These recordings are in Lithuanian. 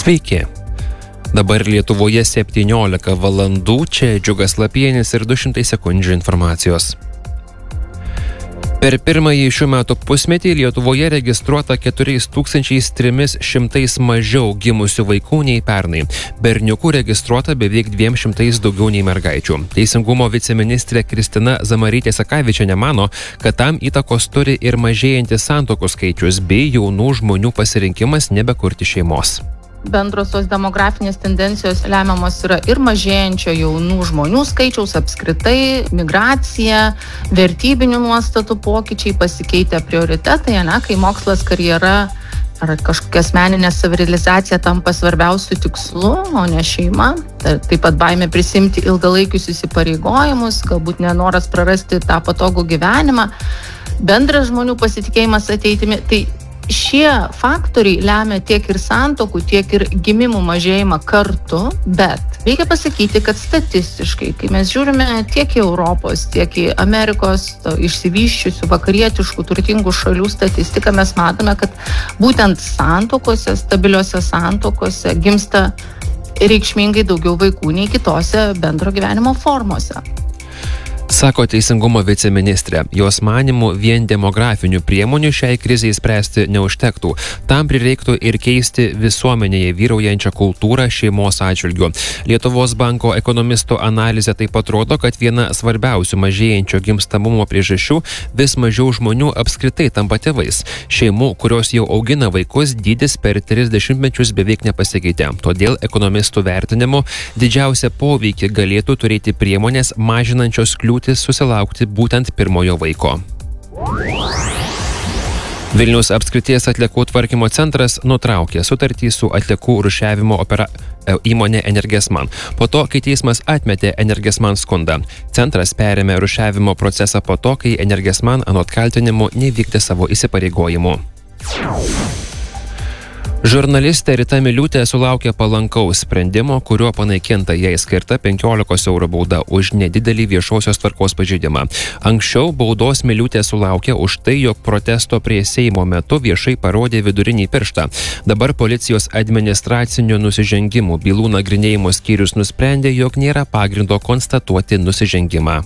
Sveiki. Dabar Lietuvoje 17 valandų, čia Džiugas Lapienis ir 200 sekundžių informacijos. Per pirmąjį šių metų pusmetį Lietuvoje registruota 4300 mažiau gimusių vaikų nei pernai. Berniukų registruota beveik 200 daugiau nei mergaičių. Teisingumo viceministrė Kristina Zamarytė-Sakavičienė mano, kad tam įtakos turi ir mažėjantis santuokų skaičius bei jaunų žmonių pasirinkimas nebekurti šeimos. Bendrosios demografinės tendencijos lemiamos yra ir mažėjančio jaunų žmonių skaičiaus apskritai, migracija, vertybinių nuostatų pokyčiai, pasikeitę prioritetai, kai mokslas, karjera ar kažkokia asmeninė savirealizacija tampa svarbiausių tikslų, o ne šeima. Taip pat baimė prisimti ilgalaikius įsipareigojimus, galbūt nenoras prarasti tą patogų gyvenimą, bendras žmonių pasitikėjimas ateitimi. Tai šie faktoriai lemia tiek ir santuokų, tiek ir gimimų mažėjimą kartu, bet reikia pasakyti, kad statistiškai, kai mes žiūrime tiek į Europos, tiek į Amerikos išsivysčiusių, vakarietiškų, turtingų šalių statistiką, mes matome, kad būtent santuokose, stabiliuose santuokose gimsta reikšmingai daugiau vaikų nei kitose bendro gyvenimo formose. Sako Teisingumo viceministrė. Jos manymu vien demografinių priemonių šiai krizei spręsti neužtektų. Tam prireiktų ir keisti visuomenėje vyraujančią kultūrą šeimos atžvilgiu. Lietuvos banko ekonomistų analizė taip pat rodo, kad viena svarbiausių mažėjančio gimstamumo priežasčių vis mažiau žmonių apskritai tampa tėvais. Šeimų, kurios jau augina vaikus, dydis per 30 mečius beveik nepasikeitė. Todėl ekonomistų vertinimu didžiausią poveikį galėtų turėti priemonės mažinančios kliūtis susilaukti būtent pirmojo vaiko. Vilniaus apskrities atliekų tvarkymo centras nutraukė sutartį su atliekų rūšiavimo įmonė Energesman. Po to, kai teismas atmetė Energesman skundą. Centras perėmė rūšiavimo procesą po to, kai Energesman anot kaltinimų nevykdė savo įsipareigojimų. Žurnalistė Rita Miliūtė sulaukė palankaus sprendimo, kuriuo panaikinta jai skirta 15 eurų bauda už nedidelį viešosios tvarkos pažeidimą. Anksčiau baudos Miliūtė sulaukė už tai, jog protesto prie Seimo metu viešai parodė vidurinį pirštą. Dabar policijos administracinių nusižengimų bylų nagrinėjimo skyrius nusprendė, jog nėra pagrindo konstatuoti nusižengimą.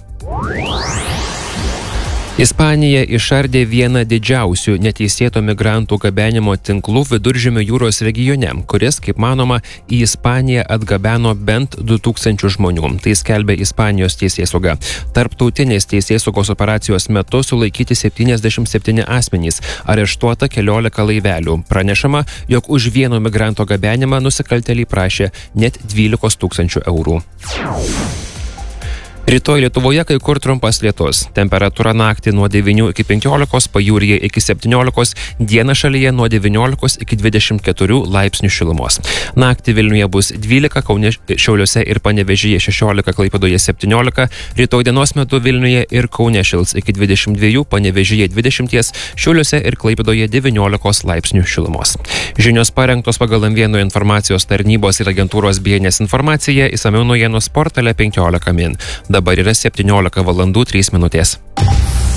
Ispanija išardė vieną didžiausių neteisėto migrantų gabenimo tinklų Viduržemio jūros regione, kuris, kaip manoma, į Ispaniją atgabeno bent 2000 žmonių. Tai skelbia Ispanijos teisėsauga. Tarptautinės teisėsaugos operacijos metu sulaikyti 77 asmenys, areštuota 14 laivelių. Pranešama, jog už vieno migranto gabenimą nusikaltėliai prašė net 12 000 eurų. Rytoj Lietuvoje kai kur trumpas lietus. Temperatūra naktį nuo 9 iki 15, pajūryje iki 17, dieną šalyje nuo 19 iki 24 laipsnių šilumos. Naktį Vilniuje bus 12, Kaune, Šiauliuose ir Panevėžyje 16, Klaipėdoje 17, rytoj dienos metu Vilniuje ir Kaune šils iki 22, Panevėžyje 20, Šiauliuose ir Klaipėdoje 19 laipsnių šilumos. Žinios parengtos pagal M1 informacijos tarnybos ir agentūros BNS informacija, išsamiau naujienų portale 15 min. Dabar yra 17 valandų 3 minutės.